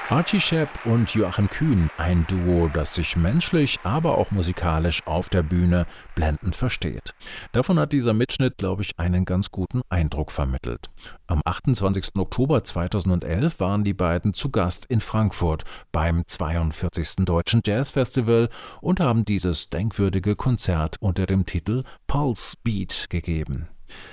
Archie Shepp und Joachim Kühn, ein Duo, das sich menschlich, aber auch musikalisch auf der Bühne blendend versteht. Davon hat dieser Mitschnitt, glaube ich, einen ganz guten Eindruck vermittelt. Am 28. Oktober 2011 waren die beiden zu Gast in Frankfurt beim 42. Deutschen Jazzfestival und haben dieses denkwürdige Konzert unter dem Titel Pulse Beat gegeben.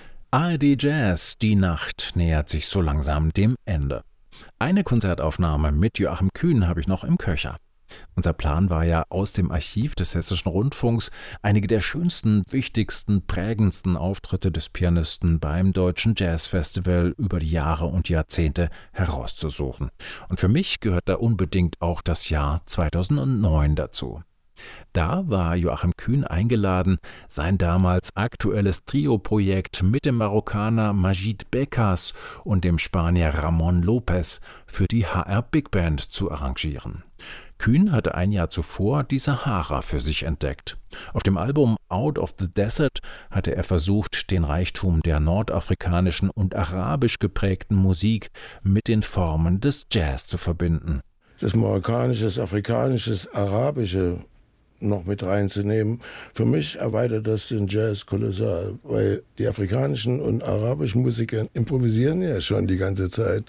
ARD Jazz, die Nacht nähert sich so langsam dem Ende. Eine Konzertaufnahme mit Joachim Kühn habe ich noch im Köcher. Unser Plan war ja, aus dem Archiv des Hessischen Rundfunks einige der schönsten, wichtigsten, prägendsten Auftritte des Pianisten beim Deutschen Jazzfestival über die Jahre und Jahrzehnte herauszusuchen. Und für mich gehört da unbedingt auch das Jahr 2009 dazu. Da war Joachim Kühn eingeladen, sein damals aktuelles Trio-Projekt mit dem Marokkaner Majid Bekas und dem Spanier Ramon Lopez für die HR Big Band zu arrangieren. Kühn hatte ein Jahr zuvor die Sahara für sich entdeckt. Auf dem Album Out of the Desert hatte er versucht, den Reichtum der nordafrikanischen und arabisch geprägten Musik mit den Formen des Jazz zu verbinden. Das marokkanische, das afrikanische, das arabische noch mit reinzunehmen. Für mich erweitert das den Jazz kolossal, weil die afrikanischen und arabischen Musiker improvisieren ja schon die ganze Zeit.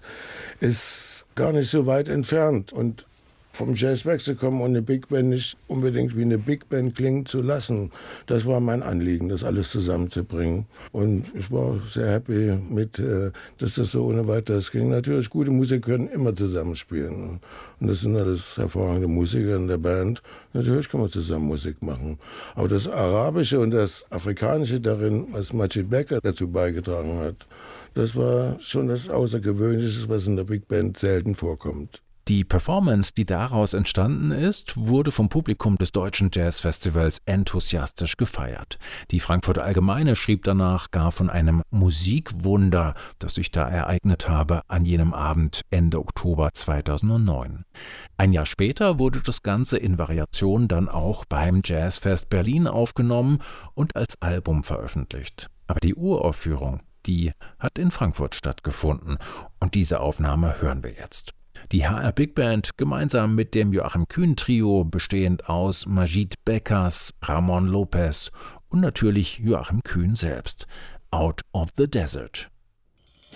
Ist gar nicht so weit entfernt und vom Jazz wegzukommen und eine Big Band nicht unbedingt wie eine Big Band klingen zu lassen. Das war mein Anliegen, das alles zusammenzubringen. Und ich war sehr happy mit, dass das so ohne weiteres ging. Natürlich, gute Musiker können immer zusammenspielen. Und das sind alles hervorragende Musiker in der Band. Natürlich kann man zusammen Musik machen. Aber das Arabische und das Afrikanische darin, was Majid Bekas dazu beigetragen hat, das war schon das Außergewöhnliche, was in der Big Band selten vorkommt. Die Performance, die daraus entstanden ist, wurde vom Publikum des Deutschen Jazzfestivals enthusiastisch gefeiert. Die Frankfurter Allgemeine schrieb danach gar von einem Musikwunder, das sich da ereignet habe an jenem Abend Ende Oktober 2009. Ein Jahr später wurde das Ganze in Variation dann auch beim Jazzfest Berlin aufgenommen und als Album veröffentlicht. Aber die Uraufführung, die hat in Frankfurt stattgefunden und diese Aufnahme hören wir jetzt. Die HR Big Band gemeinsam mit dem Joachim Kühn Trio, bestehend aus Majid Bekas, Ramon Lopez und natürlich Joachim Kühn selbst. Out of the Desert.